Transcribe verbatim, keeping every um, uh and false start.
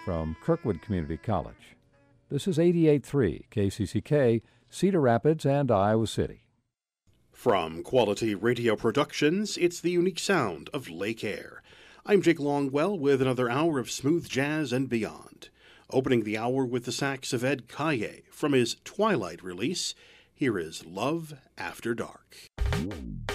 from Kirkwood Community College. This is eighty-eight point three K C C K, Cedar Rapids and Iowa City. From Quality Radio Productions, it's the unique sound of Lake Air. I'm Jake Longwell with another hour of smooth jazz and beyond. Opening the hour with the sax of Ed Kaye from his Twilight release, here is Love After Dark.